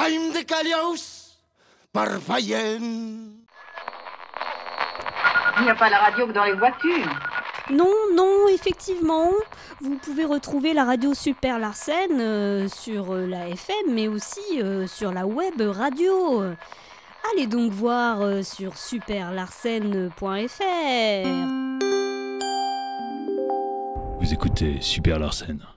Time de Calios, par Payenne. Il n'y a pas la radio que dans les voitures. Non, effectivement. Vous pouvez retrouver la radio Super Larsen sur la FM, mais aussi sur la web radio. Allez donc voir sur superlarsen.fr. Vous écoutez Super Larsen.